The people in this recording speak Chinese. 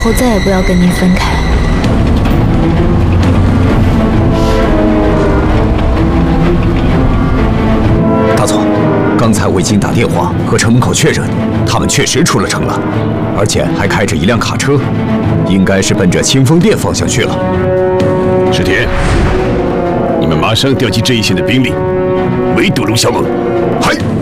后再也不要跟您分开。 大总，刚才我已经打电话和城门口确认，他们确实出了城了，而且还开着一辆卡车，应该是奔着清风殿方向去了。 石田，你们马上调集这一线的兵力，围堵龙小猛。嗨！